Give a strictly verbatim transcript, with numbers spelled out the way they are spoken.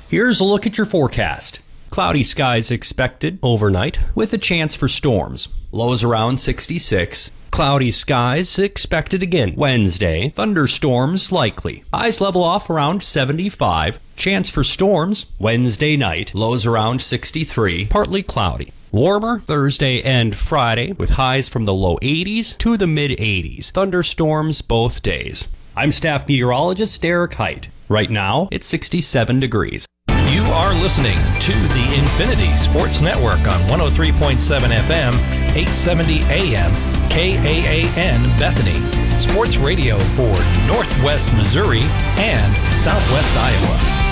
Here's a look at your forecast. Cloudy skies expected overnight with a chance for storms. Lows around sixty-six. Cloudy skies expected again Wednesday. Thunderstorms likely. Highs level off around seventy-five. Chance for storms Wednesday night. Lows around sixty-three. Partly cloudy. Warmer Thursday and Friday with highs from the low eighties to the mid eighties. Thunderstorms both days. I'm staff meteorologist Derek Height. Right now, it's sixty-seven degrees. You are listening to the Infinity Sports Network on one oh three point seven F M, eight seventy A M, K A A N Bethany. Sports radio for Northwest Missouri and Southwest Iowa.